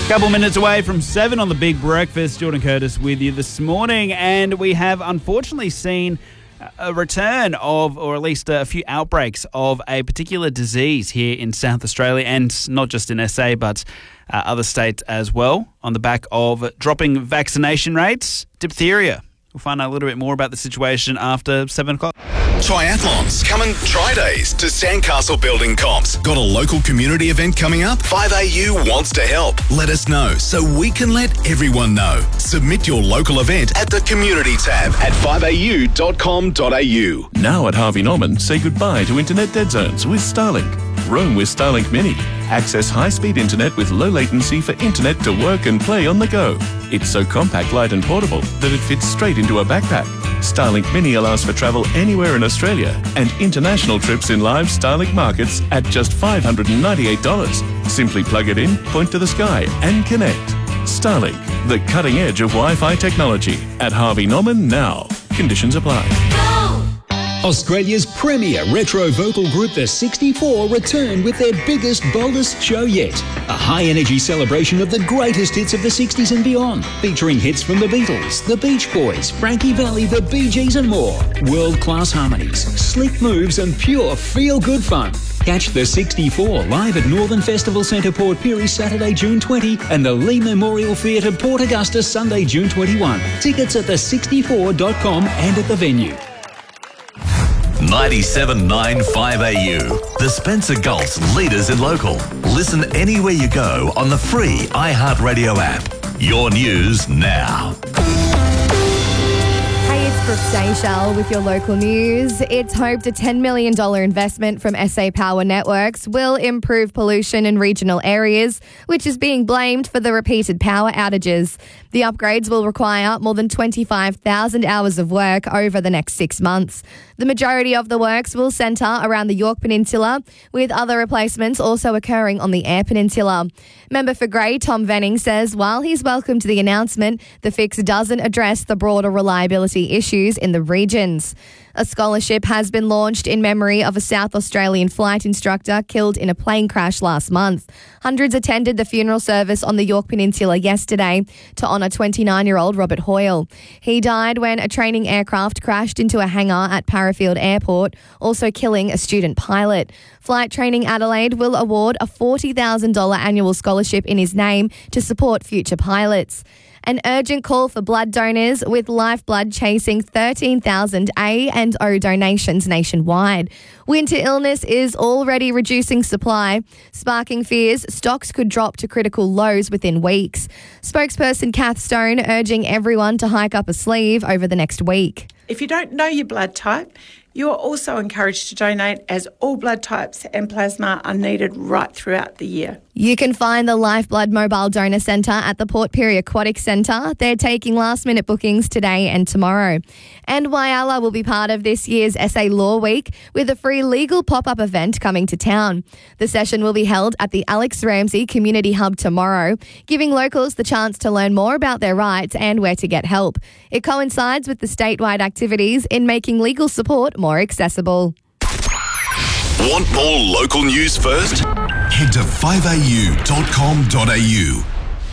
Couple minutes away from 7 on the Big Breakfast. Jordan Curtis with you this morning, and we have unfortunately seen a return of, or at least a few outbreaks of a particular disease here in South Australia, and not just in SA but other states as well, on the back of dropping vaccination rates. Diphtheria. We'll find out a little bit more about the situation after 7 o'clock. Triathlons. Coming Tri-Days to Sandcastle Building Comps. Got a local community event coming up? 5AU wants to help. Let us know so we can let everyone know. Submit your local event at the community tab at 5au.com.au. Now at Harvey Norman, say goodbye to internet dead zones with Starlink. Roam with Starlink Mini. Access high-speed internet with low latency for internet to work and play on the go. It's so compact, light and portable that it fits straight into a backpack. Starlink Mini allows for travel anywhere in Australia and international trips in live Starlink markets at just $598. Simply plug it in, point to the sky and connect. Starlink, the cutting edge of Wi-Fi technology. At Harvey Norman now. Conditions apply. Australia's premier retro vocal group, The 64, return with their biggest, boldest show yet. A high-energy celebration of the greatest hits of the 60s and beyond, featuring hits from the Beatles, the Beach Boys, Frankie Valli, the Bee Gees and more. World-class harmonies, slick moves and pure feel-good fun. Catch The 64 live at Northern Festival Centre Port Pirie Saturday, June 20 and the Lee Memorial Theatre Port Augusta Sunday, June 21. Tickets at the64.com and at the venue. 97.9 5AU. The Spencer Gulf's leaders in local. Listen anywhere you go on the free iHeartRadio app. Your news now. Hey, it's Brooke Seychelles with your local news. It's hoped a $10 million investment from SA Power Networks will improve pollution in regional areas, which is being blamed for the repeated power outages. The upgrades will require more than 25,000 hours of work over the next 6 months. The majority of the works will centre around the Yorke Peninsula, with other replacements also occurring on the Eyre Peninsula. Member for Grey, Tom Venning, says while he's welcomed the announcement, the fix doesn't address the broader reliability issues in the regions. A scholarship has been launched in memory of a South Australian flight instructor killed in a plane crash last month. Hundreds attended the funeral service on the Yorke Peninsula yesterday to honour 29-year-old Robert Hoyle. He died when a training aircraft crashed into a hangar at Parafield Airport, also killing a student pilot. Flight Training Adelaide will award a $40,000 annual scholarship in his name to support future pilots. An urgent call for blood donors, with Lifeblood chasing 13,000 A and O donations nationwide. Winter illness is already reducing supply, sparking fears stocks could drop to critical lows within weeks. Spokesperson Kath Stone urging everyone to hike up a sleeve over the next week. If you don't know your blood type, you are also encouraged to donate, as all blood types and plasma are needed right throughout the year. You can find the Lifeblood Mobile Donor Centre at the Port Pirie Aquatic Centre. They're taking last-minute bookings today and tomorrow. And Whyalla will be part of this year's SA Law Week with a free legal pop-up event coming to town. The session will be held at the Alex Ramsey Community Hub tomorrow, giving locals the chance to learn more about their rights and where to get help. It coincides with the statewide activities in making legal support more accessible. Want more local news first? Head to 5au.com.au.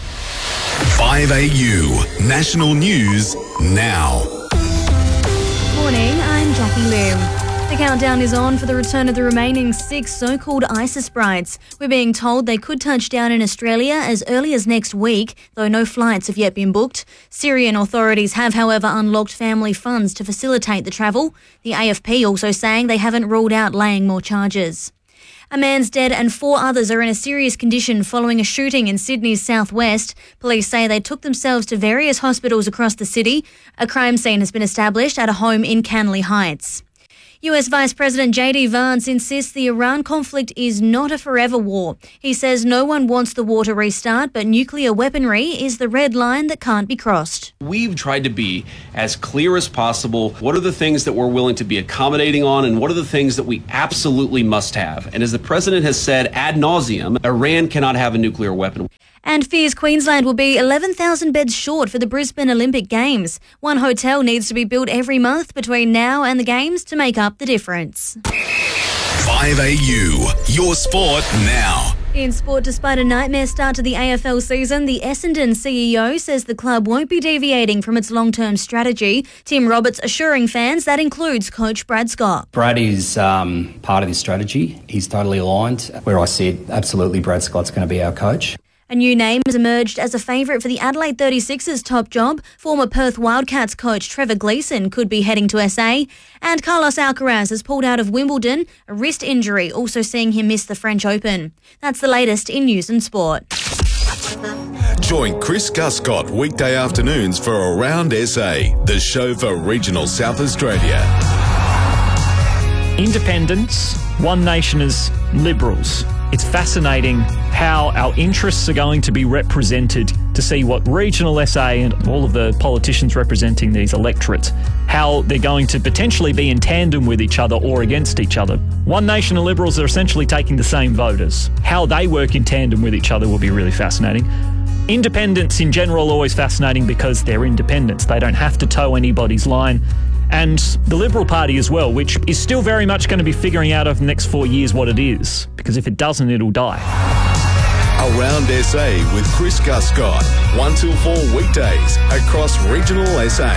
5AU, national news now. Morning, I'm Jackie Lim. The countdown is on for the return of the remaining 6 so-called ISIS brides. We're being told they could touch down in Australia as early as next week, though no flights have yet been booked. Syrian authorities have, however, unlocked family funds to facilitate the travel. The AFP also saying they haven't ruled out laying more charges. A man's dead and 4 others are in a serious condition following a shooting in Sydney's southwest. Police say they took themselves to various hospitals across the city. A crime scene has been established at a home in Canley Heights. US Vice President J.D. Vance insists the Iran conflict is not a forever war. He says no one wants the war to restart, but nuclear weaponry is the red line that can't be crossed. We've tried to be as clear as possible. What are the things that we're willing to be accommodating on, and what are the things that we absolutely must have? And as the president has said ad nauseum, Iran cannot have a nuclear weapon. And fears Queensland will be 11,000 beds short for the Brisbane Olympic Games. One hotel needs to be built every month between now and the Games to make up the difference. 5AU, your sport now. In sport, despite a nightmare start to the AFL season, the Essendon CEO says the club won't be deviating from its long-term strategy. Tim Roberts assuring fans that includes coach Brad Scott. Brad is part of this strategy. He's totally aligned. Where I see it, absolutely Brad Scott's going to be our coach. A new name has emerged as a favourite for the Adelaide 36ers top job. Former Perth Wildcats coach Trevor Gleeson could be heading to SA. And Carlos Alcaraz has pulled out of Wimbledon, a wrist injury also seeing him miss the French Open. That's the latest in news and sport. Join Chris Guscott weekday afternoons for Around SA, the show for regional South Australia. Independents, One Nation as Liberals. It's fascinating how our interests are going to be represented to see what regional SA and all of the politicians representing these electorates, how they're going to potentially be in tandem with each other or against each other. One Nation and Liberals are essentially taking the same voters. How they work in tandem with each other will be really fascinating. Independents in general are always fascinating because they're independents. They don't have to toe anybody's line. And the Liberal Party as well, which is still very much going to be figuring out over the next 4 years what it is, because if it doesn't, it'll die. Around SA with Chris Guscott, 1 till 4 weekdays across regional SA.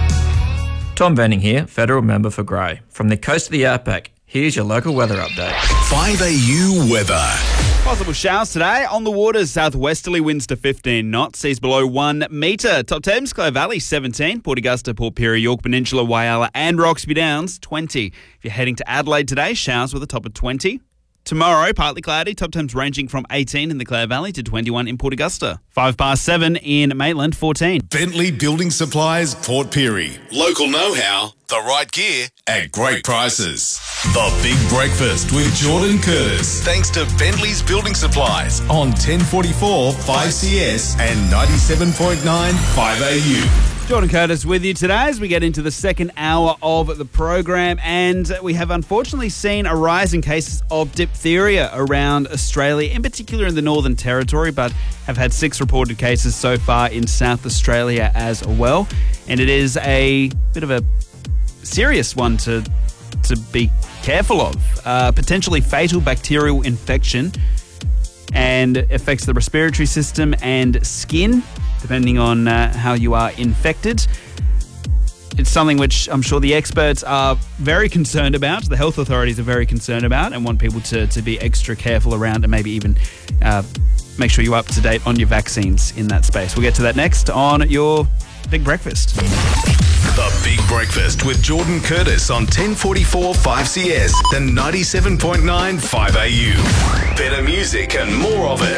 Tom Venning here, Federal Member for Grey. From the coast of the Outback, here's your local weather update. 5AU weather. Possible showers today on the waters. Southwesterly winds to 15 knots. Seas below 1 metre. Top Thames, Clare Valley 17. Port Augusta, Port Pirie, York Peninsula, Whyalla and Roxby Downs 20. If you're heading to Adelaide today, showers with a top of 20. Tomorrow, partly cloudy. Top temps ranging from 18 in the Clare Valley to 21 in Port Augusta. 7:05 in Maitland, 14. Bentley Building Supplies, Port Pirie. Local know-how, the right gear at great prices. The Big Breakfast with Jordan Curtis. Thanks to Bentley's Building Supplies on 1044 5CS and 97.9 5AU. Jordan Curtis with you today as we get into the second hour of the program, and we have unfortunately seen a rise in cases of diphtheria around Australia, in particular in the Northern Territory, but have had 6 reported cases so far in South Australia as well. And it is a bit of a serious one to be careful of. Potentially fatal bacterial infection, and affects the respiratory system and skin, depending on how you are infected. It's something which I'm sure the experts are very concerned about, the health authorities are very concerned about, and want people to be extra careful around, and maybe even make sure you're up to date on your vaccines in that space. We'll get to that next on your Big Breakfast. The Big Breakfast with Jordan Curtis on 1044 5CS and 97.9 5AU. Better music and more of it.